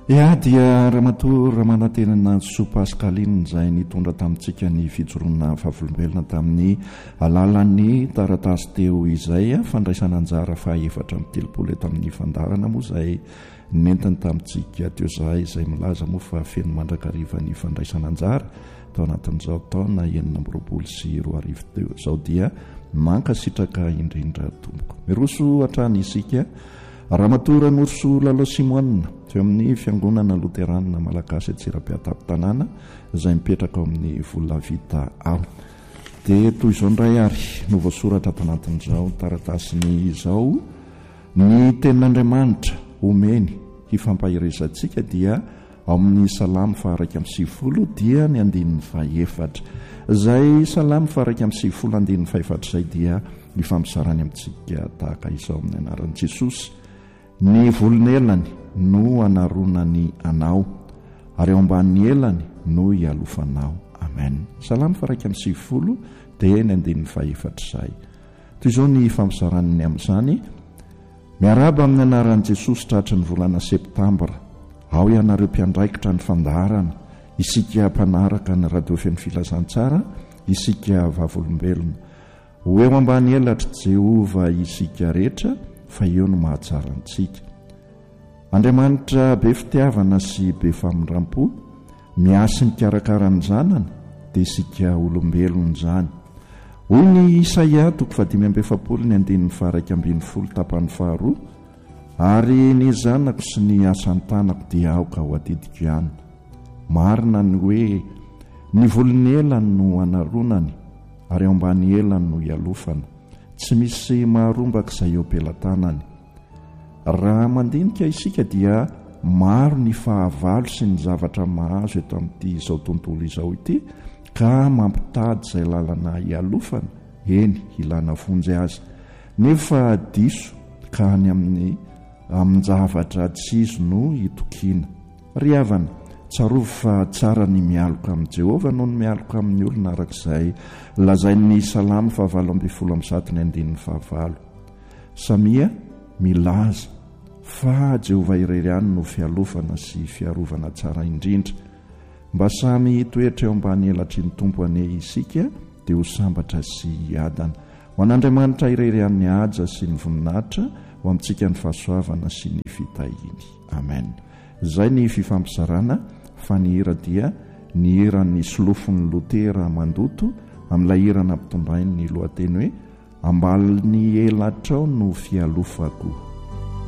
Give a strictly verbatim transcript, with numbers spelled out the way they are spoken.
ia dia ramatoa ramanantenana sopaskalinina izay nitondra tamintsika ny fijoroana fahavolombelona tamin'ny alalan'ny taratasy teo izay fandraisana anjara fahaefatra amin'ny telopolo eto amin'ny fandarana moa izay nentiny tamintsika teo izay izay milaza moa fa feno mandrakariva ny fandraisana anjara tao anatin'izao taona enina amby roapolo sy roa arivo teo izao dia mankasitraka indrindra tompoko miroso hatrany isika ramatoa Ranoroso Lalo Simoana teo amin'ny fiangonana Loteranina Malagasy Tsirabe-Tapitanana izay mipetraka ao amin'ny Volavita ao dia toy izao ndray ary no voasoratra ato anatin'izao taratasiny izao ny tenin'Andriamanitra omeny hifampahiresantsika dia ao amin'ny salamy faharaiky amin'ny sivifolo dia ny andinin'ny fahaefatra izay salamy faharaiky amin'ny sivifolo andinin'ny fahaefatra izay dia hifampisarany amintsika tahaka izao amin'ny anaran'i Jesosy. Ny volony elany no anaronany anao ary ao ambanin'ny elany no ialofanao. Amen. Salamy faharaiky amin'ny sivifolo dia ny andinin'ny fahaefatra izay. Toy izao ny fampisaran'ny amin'izany. Miaraba amin'ny anaran'i Jesosy tratry ny volana septambra ao ianareo mpiandraikitra ny fandaharana isika mpanaraka ny radio feno filazantsara isika vavolombelona ho eo ambany elatra Jehova isika rehetra fa eo no mahatsara antsika. Andriamanitra be fitiavana sy be famindram-po miasa mikarakara ny zanany dia isika olombelona izany. Hoy ny Isaia toko fadimy amby efapolo ny andinin'ny faharaiky ambin'ny folo tapany faharoa ary ny zanako sy ny asan'ny tanako dia aoka ho adidiko ihany. Marina ny hoe ny volony elany no anaronany ary ao ambany elany no ialofana. Tsy misy maharombaka izay eo am-pelantanany. Raha mandinika isika dia maro ny fahavalo sy ny zavatra mahazo eto amin'ity izao tontolo izao ity ka mampitady izay lalana ialofana eny ilana vonjy azy nefa diso ka any amin'ny amin'ny zavatra tsy izy no hitokiana. Ry havana, tsarovy fa tsara ny mialoka amin'i Jehova noho ny mialoka amin'ny olona arak'izay lazain'ny salamy fahavalo ambin'ny folo amin'ny zato ny andinin'ny fahavalo. Samia milaza fa Jehova irery ihany no fialofana sy fiarovana tsara indrindra. Mba samy toetra eo ambany elatry ny tompo ane isika dia ho sambatra sy hiadana. Ho an'Andriamanitra irery ihany ny haja sy ny voninahitra ho amintsika ny fahasoavana sy ny fitahiny. Amen. Izay ny fifampisarana fa ny hira dia ny hiran'ny Solofon'ny Lotera mandoto amin'ilay hira nampitondrainy ny lohateny hoe ambal ny elatrao no fialofako.